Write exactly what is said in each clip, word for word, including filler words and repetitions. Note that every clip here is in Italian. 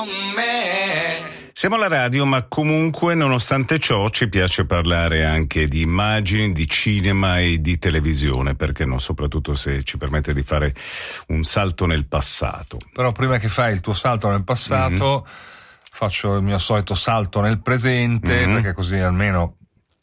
Siamo alla radio, ma comunque, nonostante ciò, ci piace parlare anche di immagini, di cinema e di televisione, perché no, soprattutto se ci permette di fare un salto nel passato. Però prima che fai il tuo salto nel passato, mm-hmm. faccio il mio solito salto nel presente, mm-hmm. perché così almeno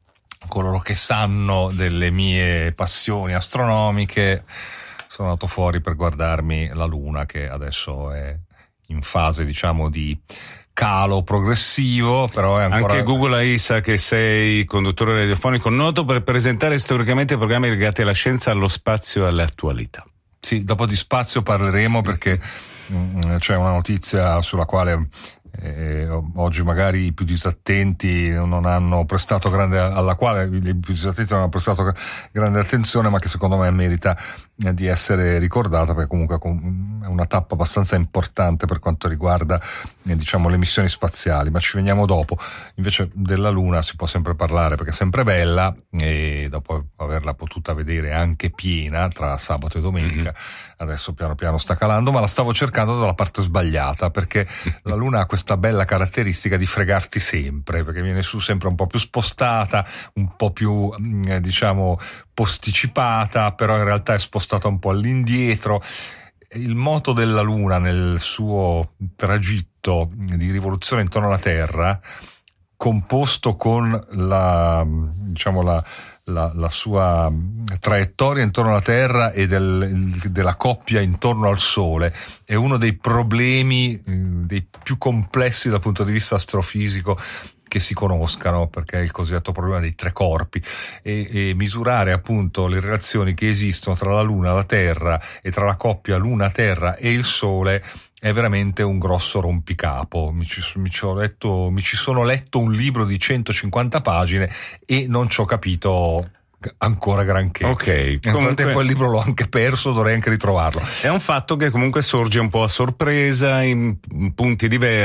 coloro che sanno delle mie passioni astronomiche sono andato fuori per guardarmi la Luna, che adesso è in fase, diciamo, di calo progressivo, però è ancora... Anche Google AI sa che sei conduttore radiofonico noto per presentare storicamente programmi legati alla scienza, allo spazio e all'attualità. Sì, dopo di spazio parleremo, perché mh, c'è una notizia sulla quale eh, oggi magari i più disattenti non hanno prestato grande, alla quale i più disattenti non hanno prestato grande attenzione, ma che secondo me merita eh, di essere ricordata, perché comunque è una tappa abbastanza importante per quanto riguarda eh, diciamo le missioni spaziali, ma ci veniamo dopo. Invece della Luna si può sempre parlare, perché è sempre bella, e dopo averla potuta vedere anche piena tra sabato e domenica, mm-hmm. adesso piano piano sta calando, ma la stavo cercando dalla parte sbagliata, perché la Luna ha questa bella caratteristica di fregarti sempre, perché viene su sempre un po' più spostata, un po' più eh, diciamo posticipata, però in realtà è spostata un po' all'indietro. Il moto della Luna nel suo tragitto di rivoluzione intorno alla Terra, composto con la diciamo la La, la sua traiettoria intorno alla Terra e del, della coppia intorno al Sole, è uno dei problemi eh, dei più complessi dal punto di vista astrofisico che si conoscano, perché è il cosiddetto problema dei tre corpi, e, e misurare appunto le relazioni che esistono tra la Luna, la Terra, e tra la coppia Luna-Terra e il Sole è veramente un grosso rompicapo. Mi ci, mi ci ho letto, mi ci sono letto un libro di centocinquanta pagine e non ci ho capito ancora granché. Ok. Nel comunque... frattempo il libro l'ho anche perso, dovrei anche ritrovarlo. È un fatto che comunque sorge un po' a sorpresa, in punti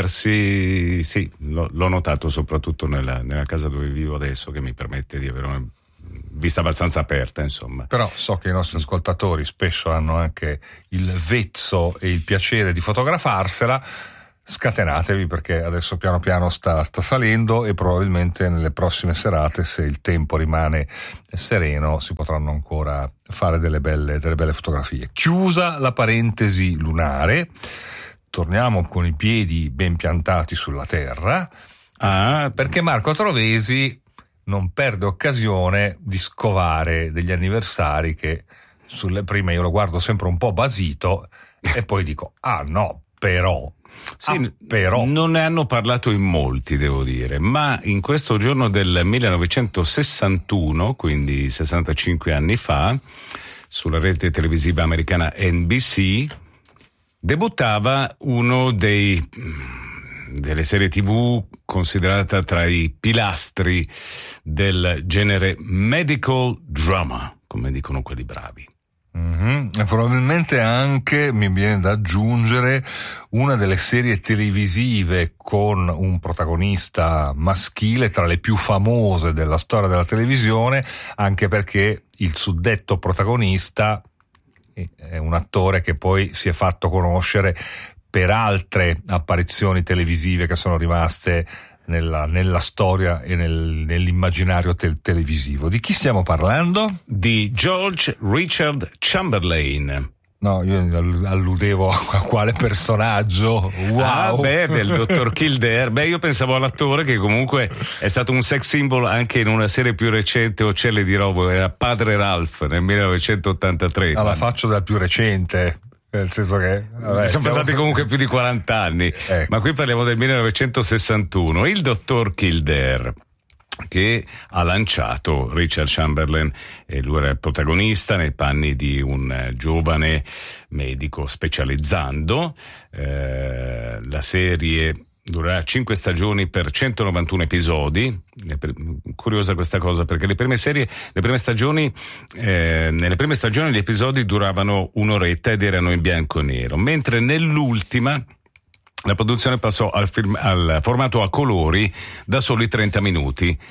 diversi. Sì, l'ho, l'ho notato soprattutto nella, nella casa dove vivo adesso, che mi permette di avere una vista abbastanza aperta, insomma. Però so che i nostri ascoltatori spesso hanno anche il vezzo e il piacere di fotografarsela. Scatenatevi, perché adesso piano piano sta, sta salendo, e probabilmente nelle prossime serate, se il tempo rimane sereno, si potranno ancora fare delle belle, delle belle fotografie. Chiusa la parentesi lunare, torniamo con i piedi ben piantati sulla terra, ah, perché Marco Trovesi non perde occasione di scovare degli anniversari che sulle prime io lo guardo sempre un po' basito e poi dico ah no però Sì, ah, però non ne hanno parlato in molti, devo dire, ma in questo giorno del millenovecentosessantuno, quindi sessantacinque anni fa, sulla rete televisiva americana N B C debuttava uno dei delle serie tivù considerata tra i pilastri del genere medical drama, come dicono quelli bravi. Mm-hmm. E probabilmente anche, mi viene da aggiungere, una delle serie televisive con un protagonista maschile tra le più famose della storia della televisione, anche perché il suddetto protagonista è un attore che poi si è fatto conoscere per altre apparizioni televisive che sono rimaste nella, nella storia e nel, nell'immaginario te- televisivo. Di chi stiamo parlando? Di George Richard Chamberlain. No, io alludevo a quale personaggio. Wow. Ah, beh, del dottor Kildare. Beh, io pensavo all'attore che comunque è stato un sex symbol anche in una serie più recente, Uccelli di Rovo, era Padre Ralph nel millenovecentottantatré. Alla quando... faccio dal più recente. Nel senso che vabbè, sono passati per... comunque più di quaranta anni, ecco. Ma qui parliamo del millenovecentosessantuno. Il dottor Kildare, che ha lanciato Richard Chamberlain, e lui era il protagonista nei panni di un giovane medico specializzando. Eh, la serie durerà cinque stagioni per centonovantuno episodi. È curiosa questa cosa, perché le prime serie, le prime stagioni, eh, nelle prime stagioni gli episodi duravano un'oretta ed erano in bianco e nero, mentre nell'ultima la produzione passò al, film, al formato a colori da soli trenta minuti.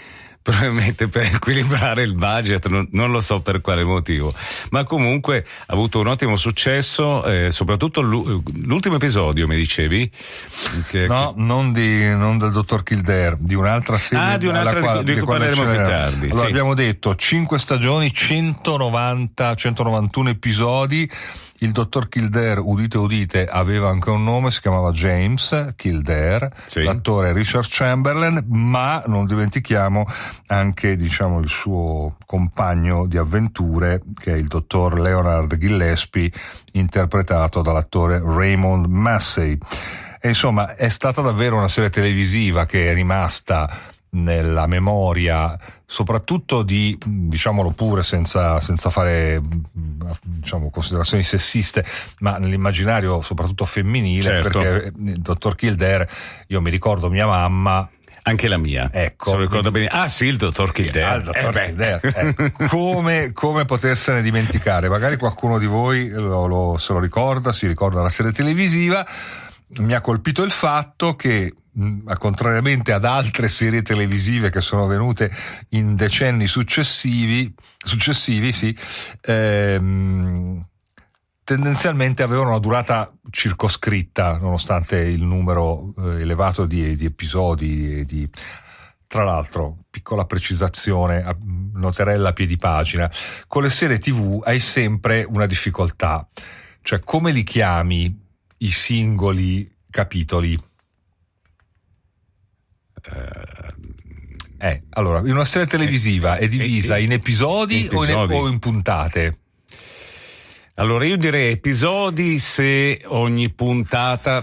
probabilmente per equilibrare il budget, non, non lo so per quale motivo, ma comunque ha avuto un ottimo successo, eh, soprattutto l'ultimo episodio, mi dicevi? Che, no, che... non, di, non del dottor Kildare, di un'altra serie. Ah, di un'altra quale, di cui parleremo più tardi. Allora, sì. abbiamo detto cinque stagioni, centonovanta centonovantuno episodi. Il dottor Kildare, udite udite, aveva anche un nome, si chiamava James Kildare, sì. L'attore Richard Chamberlain, ma non dimentichiamo anche, diciamo, il suo compagno di avventure, che è il dottor Leonard Gillespie, interpretato dall'attore Raymond Massey. E insomma, è stata davvero una serie televisiva che è rimasta nella memoria, soprattutto di, diciamolo pure senza, senza fare, diciamo, considerazioni sessiste, ma nell'immaginario soprattutto femminile, certo. Perché il dottor Kildare, io mi ricordo mia mamma, anche la mia, ecco, se lo ricordo bene. Ah sì, il dottor Kildare, ah, il dottor eh Kildare. Ecco. come, come potersene dimenticare? Magari qualcuno di voi lo, lo, se lo ricorda, si ricorda la serie televisiva. Mi ha colpito il fatto che, contrariamente ad altre serie televisive che sono venute in decenni successivi, successivi sì, ehm, tendenzialmente avevano una durata circoscritta, nonostante il numero eh, elevato di, di episodi e di... Tra l'altro, piccola precisazione, noterella a piedi pagina, con le serie tivù hai sempre una difficoltà, cioè come li chiami i singoli capitoli? Eh, allora, in una serie televisiva è divisa in episodi, episodi. O, in, o in puntate? Allora io direi episodi se ogni puntata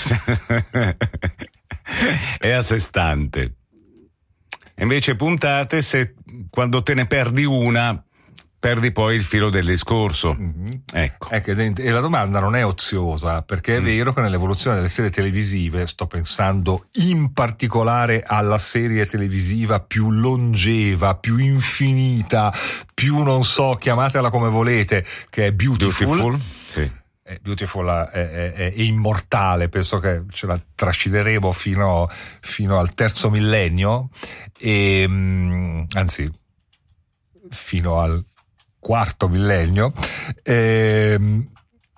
è a sé stante. Invece puntate se quando te ne perdi una perdi poi il filo del discorso. Mm-hmm. Ecco. ecco. E la domanda non è oziosa, perché è mm. vero che nell'evoluzione delle serie televisive, sto pensando in particolare alla serie televisiva più longeva, più infinita, più non so, chiamatela come volete, che è Beautiful. Beautiful, sì. È Beautiful è, è, è immortale, penso che ce la trascineremo fino, fino al terzo millennio, e, anzi, fino al quarto millennio. Ehm,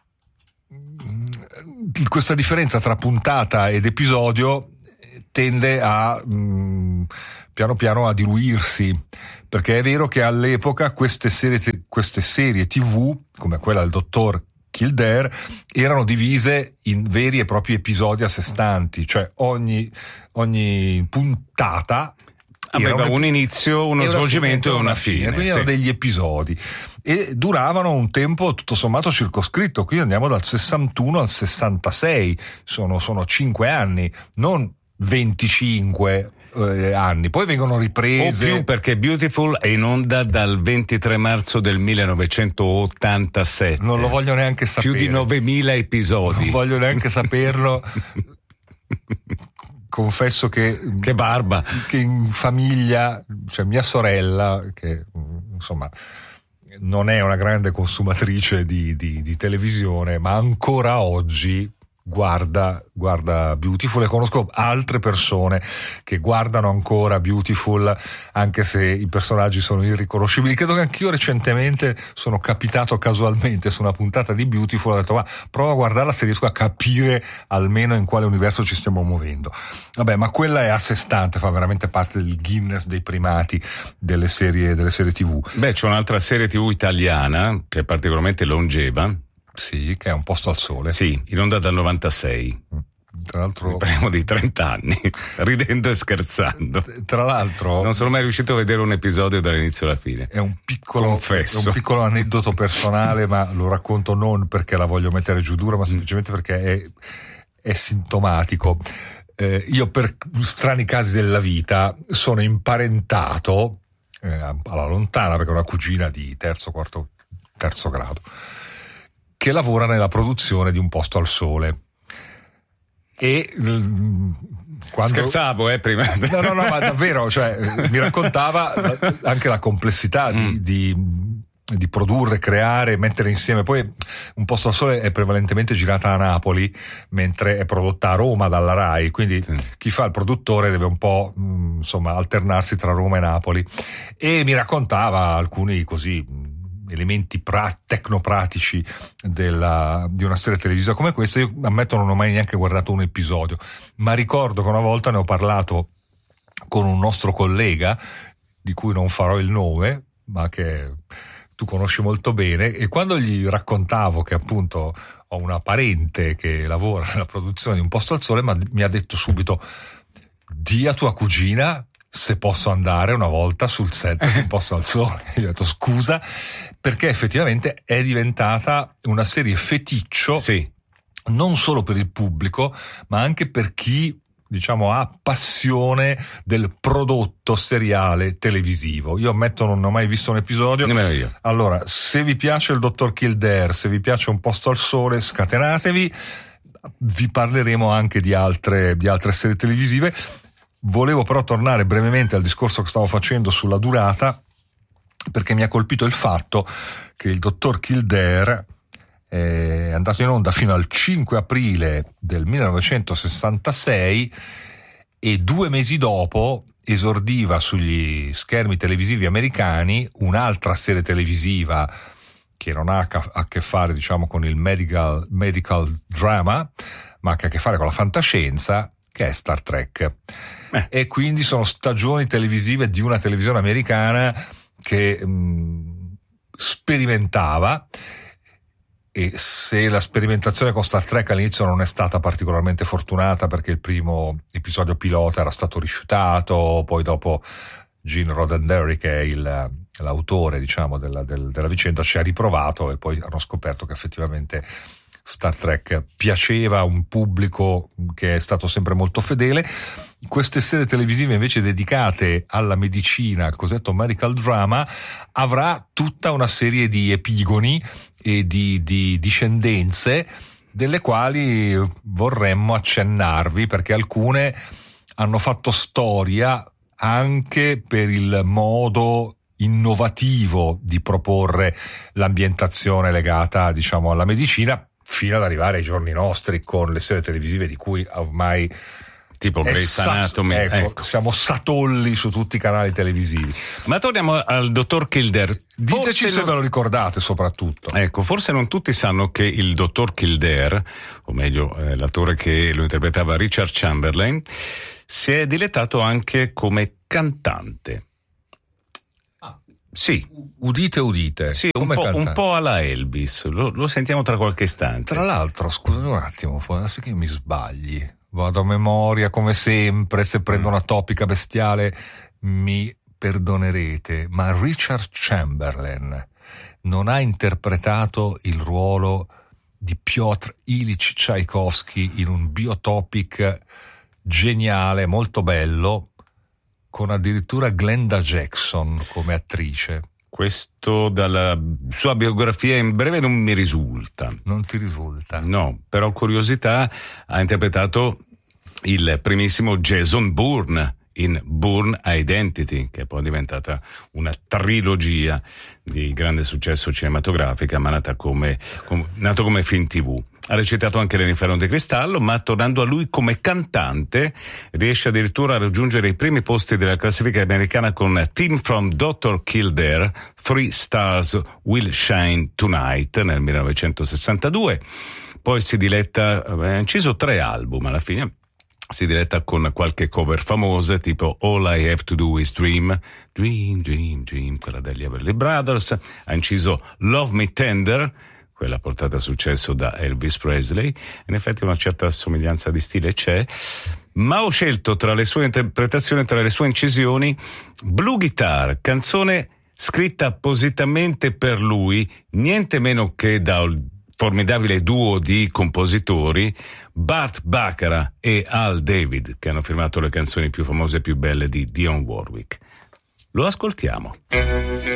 questa differenza tra puntata ed episodio tende a mh, piano piano a diluirsi, perché è vero che all'epoca queste serie, queste serie tivù, come quella del dottor Kildare, erano divise in veri e propri episodi a sé stanti, cioè ogni, ogni puntata aveva un, un inizio, uno svolgimento e una fine, quindi sì. erano degli episodi e duravano un tempo tutto sommato circoscritto. Qui andiamo dal sessantuno al sessantasei, sono, sono cinque anni, non venticinque eh, anni, poi vengono riprese o più, perché Beautiful è in onda dal ventitré marzo del millenovecentottantasette. Non lo voglio neanche sapere, più di novemila episodi, non voglio neanche saperlo. Confesso che che barba che in famiglia, cioè mia sorella, che insomma non è una grande consumatrice di, di, di televisione, ma ancora oggi guarda, guarda Beautiful, e conosco altre persone che guardano ancora Beautiful anche se i personaggi sono irriconoscibili. Credo che anch'io recentemente sono capitato casualmente su una puntata di Beautiful, ho detto ma prova a guardarla se riesco a capire almeno in quale universo ci stiamo muovendo. Vabbè, ma quella è a sé stante, fa veramente parte del Guinness dei primati delle serie, delle serie tivù. Beh, c'è un'altra serie tivù italiana che è particolarmente longeva. Sì, che è Un posto al sole. Sì, in onda dal novantasei. Tra l'altro parliamo di trenta anni, ridendo e scherzando. Tra l'altro non sono mai riuscito a vedere un episodio dall'inizio alla fine. È un piccolo, Confesso. È un piccolo aneddoto personale, ma lo racconto non perché la voglio mettere giù dura, ma semplicemente perché è, è sintomatico. Eh, io per strani casi della vita sono imparentato eh, alla lontana, perché è una cugina di terzo, quarto, terzo grado, che lavora nella produzione di Un posto al sole. E quando... scherzavo eh prima no no no ma davvero, cioè mi raccontava anche la complessità di, mm. di di produrre, creare, mettere insieme. Poi Un posto al sole è prevalentemente girata a Napoli, mentre è prodotta a Roma dalla Rai, quindi sì. Chi fa il produttore deve un po' mh, insomma alternarsi tra Roma e Napoli, e mi raccontava alcuni così elementi pra- tecnopratici della, di una serie televisiva come questa. Io ammetto non ho mai neanche guardato un episodio, ma ricordo che una volta ne ho parlato con un nostro collega di cui non farò il nome, ma che tu conosci molto bene, e quando gli raccontavo che appunto ho una parente che lavora nella produzione di Un posto al sole, ma mi ha detto subito: di a tua cugina se posso andare una volta sul set di Un posto al sole. Gli ho detto scusa, perché effettivamente è diventata una serie feticcio, sì. Non solo per il pubblico, ma anche per chi, diciamo, ha passione del prodotto seriale televisivo. Io ammetto non ho mai visto un episodio. Nemmeno io. Allora, se vi piace il dottor Kildare, se vi piace Un posto al sole, scatenatevi. Vi parleremo anche di altre, di altre serie televisive. Volevo però tornare brevemente al discorso che stavo facendo sulla durata, perché mi ha colpito il fatto che il dottor Kildare è andato in onda fino al cinque aprile del millenovecentosessantasei e due mesi dopo esordiva sugli schermi televisivi americani un'altra serie televisiva che non ha a che fare, diciamo, con il medical, medical drama, ma che ha a che fare con la fantascienza, che è Star Trek. Eh. E quindi sono stagioni televisive di una televisione americana che mh, sperimentava. E se la sperimentazione con Star Trek all'inizio non è stata particolarmente fortunata, perché il primo episodio pilota era stato rifiutato, poi dopo Gene Roddenberry, che è il, l'autore, diciamo, della, del, della vicenda, ci ha riprovato, e poi hanno scoperto che effettivamente Star Trek piaceva a un pubblico che è stato sempre molto fedele. Queste serie televisive invece dedicate alla medicina, al cosiddetto medical drama, avrà tutta una serie di epigoni e di, di discendenze, delle quali vorremmo accennarvi, perché alcune hanno fatto storia anche per il modo innovativo di proporre l'ambientazione legata, diciamo, alla medicina, fino ad arrivare ai giorni nostri con le serie televisive di cui ormai tipo Grey's Anatomy, ecco, ecco. Siamo satolli su tutti i canali televisivi. Ma torniamo al dottor Kildare. Diteci forse se non... ve lo ricordate, soprattutto. Ecco, forse non tutti sanno che il dottor Kildare, o meglio eh, l'attore che lo interpretava, Richard Chamberlain, si è dilettato anche come cantante. Sì, udite udite. Sì, un po', un po' alla Elvis. Lo, lo sentiamo tra qualche istante. Tra l'altro, scusami un attimo, adesso che mi sbagli, vado a memoria come sempre, se prendo mm. una topica bestiale mi perdonerete, ma Richard Chamberlain non ha interpretato il ruolo di Piotr Ilyich Tchaikovsky in un biotopic geniale, molto bello, con addirittura Glenda Jackson come attrice? Questo dalla sua biografia in breve non mi risulta. Non ti risulta? No, però curiosità, ha interpretato il primissimo Jason Bourne in Bourne Identity, che è poi diventata una trilogia di grande successo cinematografica, ma nata come, come, nato come film tivù. Ha recitato anche l'Inferno di Cristallo, ma tornando a lui come cantante riesce addirittura a raggiungere i primi posti della classifica americana con Team from doctor Kildare, Three Stars Will Shine Tonight nel millenovecentosessantadue. Poi si diletta, ha inciso tre album alla fine, si diletta con qualche cover famosa tipo All I Have to Do Is Dream, Dream, Dream, Dream, quella degli Everly Brothers. Ha inciso Love Me Tender, quella portata a successo da Elvis Presley. In effetti una certa somiglianza di stile c'è, ma ho scelto tra le sue interpretazioni, tra le sue incisioni, Blue Guitar, canzone scritta appositamente per lui, niente meno che dal formidabile duo di compositori Burt Bacharach e Al David, che hanno firmato le canzoni più famose e più belle di Dionne Warwick. Lo ascoltiamo.